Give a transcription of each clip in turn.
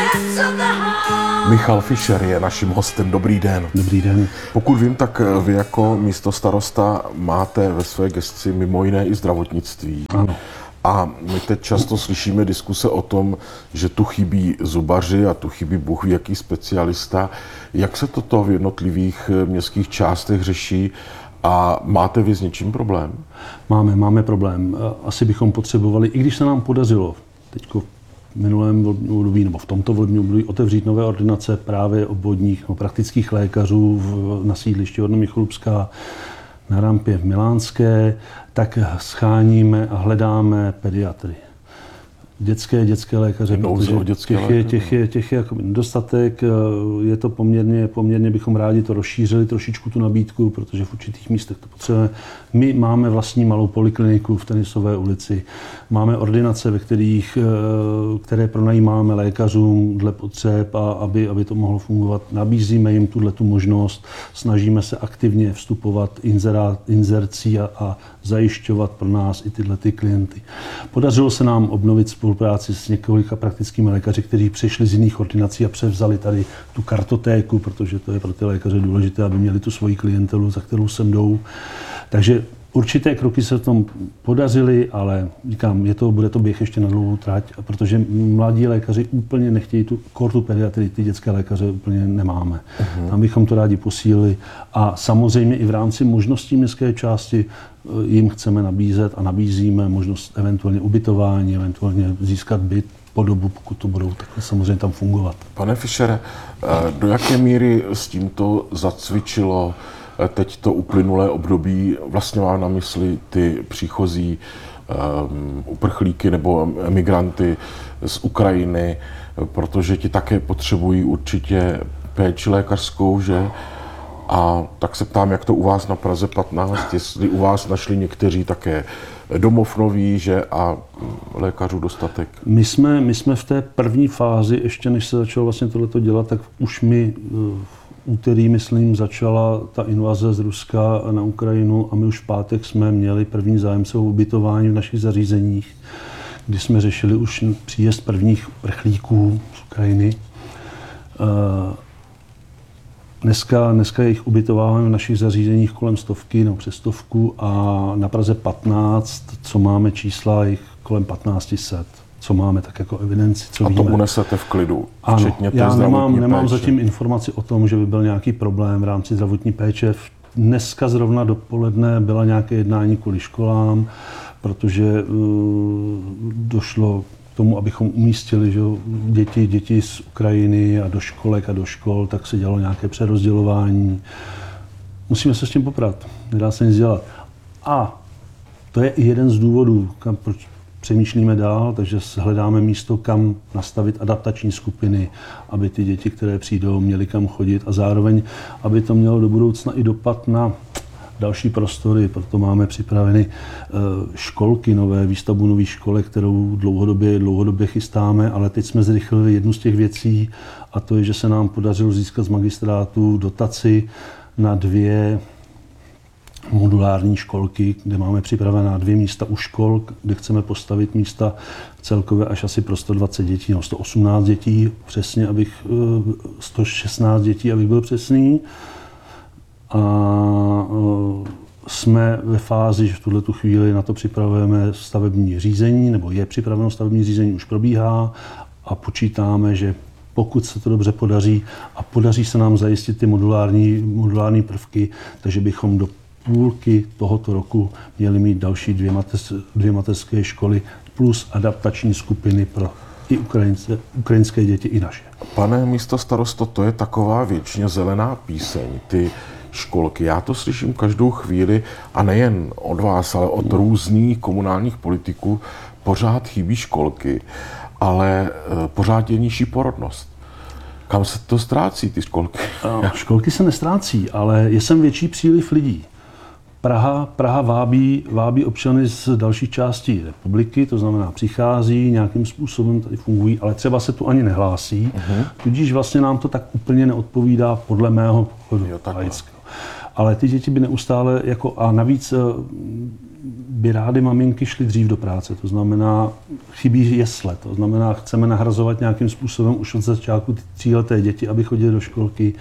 Michal Fischer je naším hostem. Dobrý den. Dobrý den. Pokud vím, tak vy jako místostarosta máte ve své gesci mimo jiné i zdravotnictví. Ano. A my teď často slyšíme diskuse o tom, že tu chybí zubaři a tu chybí bůh ví jaký specialista. Jak se toto v jednotlivých městských částech řeší a máte vy s něčím problém? Máme problém. Asi bychom potřebovali, i když se nám podařilo teďko v minulém období nebo v tomto volebním období otevřít nové ordinace právě obvodních nebo praktických lékařů na sídlišti Horní Michalupská, na rampě v Milánské, tak scháníme a hledáme pediatry. Dětské lékaře, protože těch je jako nedostatek, je to poměrně bychom rádi to rozšířili trošičku tu nabídku, protože v určitých místech to potřebujeme. My máme vlastní malou polikliniku v Tenisové ulici, máme ordinace, které pronajímáme lékařům dle potřeb, a aby to mohlo fungovat. Nabízíme jim tu možnost, snažíme se aktivně vstupovat inzercí a zajišťovat pro nás i tyhle klienty. Podařilo se nám obnovit spolupráci s několika praktickými lékaři, kteří přišli z jiných ordinací a převzali tady tu kartotéku, protože to je pro ty lékaře důležité, aby měli tu svoji klientelu, za kterou sem jdou. Takže určité kroky se v tom podařily, ale říkám, bude to běh ještě na dlouhou trať, protože mladí lékaři úplně nechtějí tu pediatrii, ty dětské lékaře úplně nemáme. Tam bychom to rádi posílili a samozřejmě i v rámci možností městské části jim chceme nabízet a nabízíme možnost eventuálně ubytování, eventuálně získat byt po dobu, pokud to budou takhle samozřejmě tam fungovat. Pane Fischere, do jaké míry s tímto zacvičilo teď to uplynulé období, vlastně mám na mysli ty příchozí uprchlíky nebo emigranty z Ukrajiny, protože ti také potřebují určitě péči lékařskou, že? A tak se ptám, jak to u vás na Praze 15, jestli u vás našli někteří také domov nový, že a lékařů dostatek. My jsme v té první fázi, ještě než se začalo vlastně tohleto dělat, tak už mi úterý, myslím, začala ta invaze z Ruska na Ukrajinu a my už v pátek jsme měli první zájemce o ubytování v našich zařízeních, kdy jsme řešili už příjezd prvních uprchlíků z Ukrajiny. Dneska jejich ubytováváme v našich zařízeních kolem 100 nebo přes 100 a na Praze 15, co máme čísla, jich kolem 1500. Co máme tak jako evidenci, co víme. A to unesete v klidu, včetně té já nemám péče. zatím informaci o tom, že by byl nějaký problém v rámci zdravotní péče. Dneska zrovna dopoledne byla nějaké jednání kvůli školám, protože došlo k tomu, abychom umístili, že děti z Ukrajiny a do školek a do škol, tak se dělalo nějaké přerozdělování. Musíme se s tím poprat, nedá se nic dělat. A to je i jeden z důvodů, proč přemýšlíme dál, takže hledáme místo, kam nastavit adaptační skupiny, aby ty děti, které přijdou, měly kam chodit a zároveň, aby to mělo do budoucna i dopad na další prostory. Proto máme připraveny školky nové, výstavbu nových školek, kterou dlouhodobě chystáme, ale teď jsme zrychlili jednu z těch věcí a to je, že se nám podařilo získat z magistrátu dotaci na 2 modulární školky, kde máme připravená 2 místa u škol, kde chceme postavit místa celkově až asi pro 120 dětí, no 118 dětí, přesně, 116 dětí, abych byl přesný. A jsme ve fázi, že v tuhletu chvíli na to připravujeme stavební řízení, nebo je připraveno stavební řízení, už probíhá a počítáme, že pokud se to dobře podaří a podaří se nám zajistit ty modulární prvky, takže bychom do půlky tohoto roku měli mít další 2 mateřské školy plus adaptační skupiny pro i ukrajinské děti, i naše. Pane místostarosto, to je taková věčně zelená píseň, ty školky. Já to slyším každou chvíli a nejen od vás, ale od různých komunálních politiků. Pořád chybí školky, ale pořád je nižší porodnost. Kam se to ztrácí, ty školky? Školky se nestrácí, ale je sem větší příliv lidí. Praha vábí občany z dalších částí republiky, to znamená přichází, nějakým způsobem tady fungují, ale třeba se tu ani nehlásí, tudíž vlastně nám to tak úplně neodpovídá podle mého pochodu laického. Ale ty děti by neustále, a navíc by rády maminky šly dřív do práce, to znamená, chybí jesle, to znamená, chceme nahrazovat nějakým způsobem už od začátku ty 3leté děti, aby chodily do školky,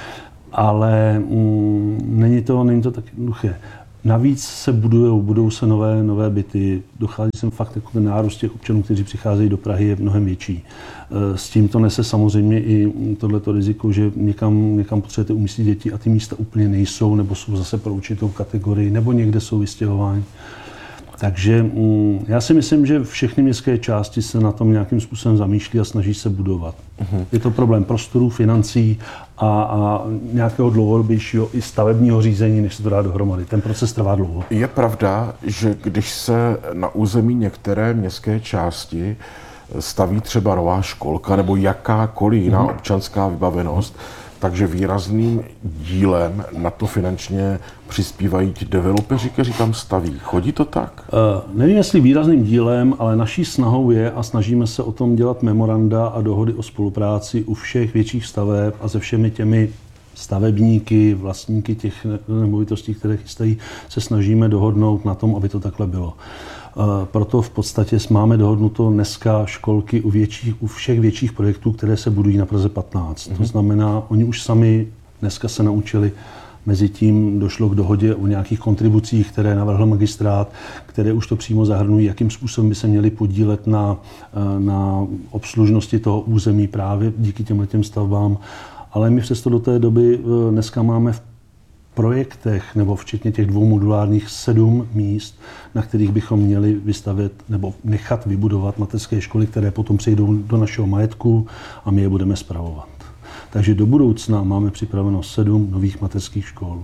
ale není to tak jednoduché. Navíc se budou se nové byty, dochází sem fakt jako ten nárůst těch občanů, kteří přicházejí do Prahy, je mnohem větší. S tím to nese samozřejmě i tohleto riziko, že někam potřebujete umístit děti a ty místa úplně nejsou, nebo jsou zase pro určitou kategorii, nebo někde jsou vystěhováni. Takže já si myslím, že všechny městské části se na tom nějakým způsobem zamýšlí a snaží se budovat. Je to problém prostoru, financí a nějakého dlouhodobějšího i stavebního řízení, než se to dá dohromady. Ten proces trvá dlouho. Je pravda, že když se na území některé městské části staví třeba nová školka nebo jakákoliv jiná občanská vybavenost, takže výrazným dílem na to finančně přispívají ti developeři, kteří tam staví. Chodí to tak? Nevím, jestli výrazným dílem, ale naší snahou je a snažíme se o tom dělat memoranda a dohody o spolupráci u všech větších staveb a se všemi těmi stavebníky, vlastníky těch nemovitostí, které chystají, se snažíme dohodnout na tom, aby to takhle bylo. Proto v podstatě máme dohodnuto dneska školky u všech větších projektů, které se budují na Praze 15. To znamená, oni už sami dneska se naučili, mezitím došlo k dohodě o nějakých kontribucích, které navrhl magistrát, které už to přímo zahrnují, jakým způsobem by se měli podílet na obslužnosti toho území právě díky těmhletěm stavbám. Ale my přesto do té doby dneska máme v projektech, nebo včetně těch 2 modulárních 7 míst, na kterých bychom měli vystavět nebo nechat vybudovat mateřské školy, které potom přejdou do našeho majetku a my je budeme spravovat. Takže do budoucna máme připraveno 7 nových mateřských škol.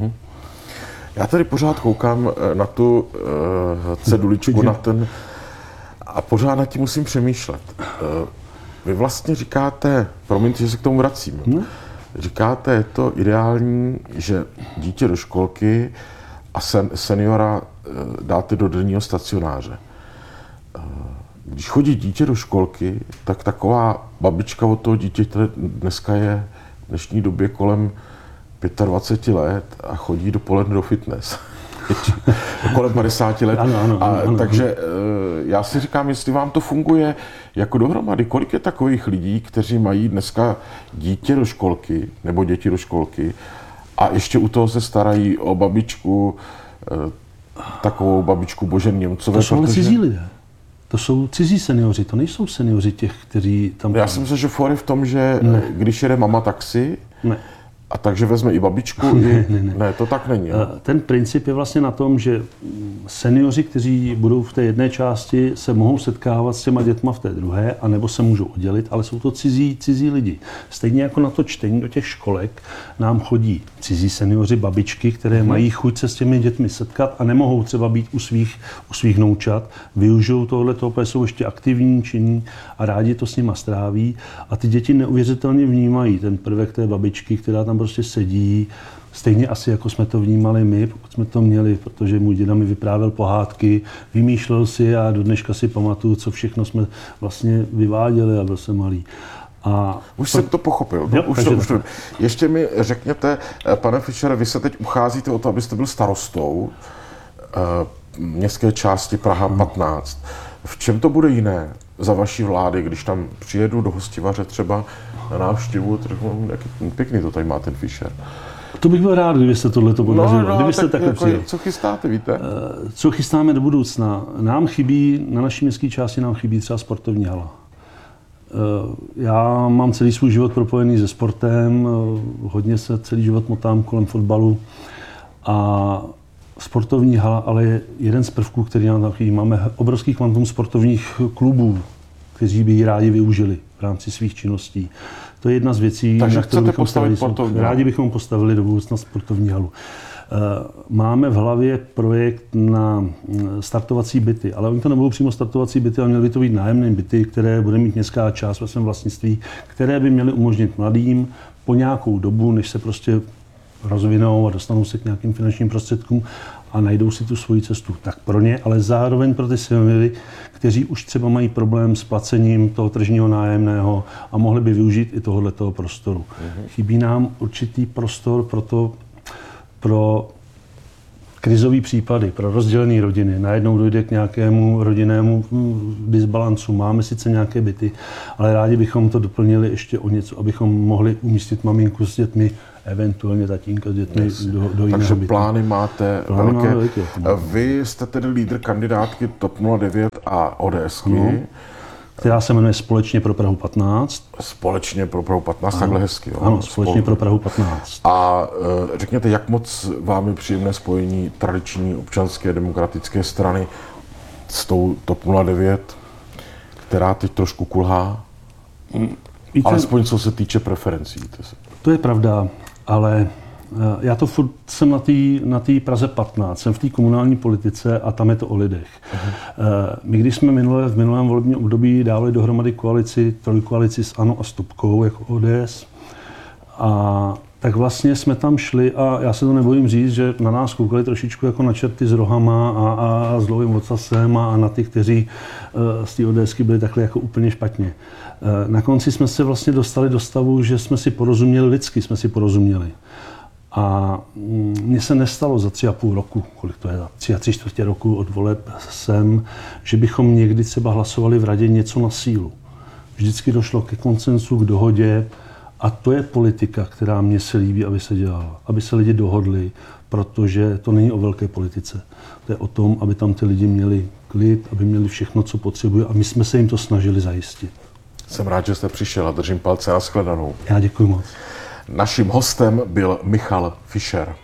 Já tady pořád koukám na tu ceduličku, na ten a pořád nad tím musím přemýšlet. Vy vlastně říkáte, promiňte, že se k tomu vracím, říkáte, je to ideální, že dítě do školky a seniora dáte do denního stacionáře. Když chodí dítě do školky, tak taková babička od toho dítěte dneska je v dnešní době kolem 25 let a chodí dopoledne do fitness. Kolem 50 let. Ano. Takže já si říkám, jestli vám to funguje jako dohromady. Kolik je takových lidí, kteří mají dneska dítě do školky nebo děti do školky a ještě u toho se starají o babičku, takovou babičku Božen Němcové. To jsou cizí lidé. To jsou cizí seniori, to nejsou seniori těch, kteří tam... Já si myslím, že for je v tom, že když jede mama taxi, a takže vezme i babičku? Ne, to tak není. Ten princip je vlastně na tom, že seniori, kteří budou v té jedné části, se mohou setkávat s těma dětma v té druhé, anebo se můžou oddělit, ale jsou to cizí lidi. Stejně jako na to čtení do těch školek nám chodí cizí seniori, babičky, které mají chuť se s těmi dětmi setkat a nemohou třeba být u svých noučat, využijou tohleto, protože jsou ještě aktivní, činní a rádi to s nima stráví. A ty děti neuvěřitelně vnímají ten prvek té babičky, která tam prostě sedí, stejně asi jako jsme to vnímali my, pokud jsme to měli, protože můj děda mi vyprávěl pohádky, vymýšlel si a do dneška si pamatuju, co všechno jsme vlastně vyváděli a byl jsem malý. Už jsem to pochopil. Jo, už to. Ještě mi řekněte, pane Fischere, vy se teď ucházíte o to, abyste byl starostou městské části Praha 15. V čem to bude jiné za vaší vlády, když tam přijedu do Hostivaře třeba na návštěvu, jak pěkný to tady má ten Fischer. To bych byl rád, kdybyste tohleto podařilo. Kdybyste tak jako, co chystáte, víte? Co chystáme do budoucna? Na naší městské části nám chybí třeba sportovní hala. Já mám celý svůj život propojený se sportem, hodně se celý život motám kolem fotbalu a sportovní hala ale je jeden z prvků, který nám tam chybí. Máme obrovský kvantum sportovních klubů, kteří by ji rádi využili v rámci svých činností. To je jedna z věcí, takže na kterou bychom rádi bychom postavili do budoucna sportovní halu. Máme v hlavě projekt na startovací byty, ale oni to nebudou přímo startovací byty, ale měly by to být nájemné byty, které bude mít městská část ve svém vlastnictví, které by měly umožnit mladým po nějakou dobu, než se prostě rozvinou a dostanou se k nějakým finančním prostředkům a najdou si tu svoji cestu. Tak pro ně, ale zároveň pro ty seniory, kteří už třeba mají problém s placením toho tržního nájemného a mohli by využít i tohoto prostoru. Chybí nám určitý prostor pro pro krizové případy, pro rozdělené rodiny. Najednou dojde k nějakému rodinnému disbalancu. Máme sice nějaké byty, ale rádi bychom to doplnili ještě o něco, abychom mohli umístit maminku s dětmi, eventuálně tatínka s dětmi do jiného Takže bytu. plány máte velké. Vy jste tedy lídr kandidátky TOP 09 a ODSky. No, která se jmenuje Společně pro Prahu 15. Společně pro Prahu 15, takhle hezky. Jo? Ano, Společně pro Prahu 15. A řekněte, jak moc vám je příjemné spojení tradiční občanské demokratické strany s tou TOP 09, která teď trošku kulhá? Víte, alespoň co se týče preferencí. To je pravda, ale já to furt jsem na té Praze 15, jsem v té komunální politice a tam je to o lidech. My když jsme v minulém volebním období dávali dohromady trojkoalici s ANO a s Topkou jako ODS, a tak vlastně jsme tam šli a já se to nebojím říct, že na nás koukali trošičku jako na čerty s rohama a s dlouhým ocasem a na ty, kteří z té ODSky byli takhle jako úplně špatně. Na konci jsme se vlastně dostali do stavu, že jsme si porozuměli, lidsky jsme si porozuměli. A mně se nestalo za 3,5 roku, kolik to je, za 3,75 roku od voleb sem, že bychom někdy třeba hlasovali v radě něco na sílu. Vždycky došlo ke konsensu, k dohodě a to je politika, která mně se líbí, aby se dělala. Aby se lidi dohodli, protože to není o velké politice. To je o tom, aby tam ty lidi měli klid, aby měli všechno, co potřebují a my jsme se jim to snažili zajistit. Jsem rád, že jste přišel a držím palce na shledanou. Já děkuji moc. Naším hostem byl Michal Fischer.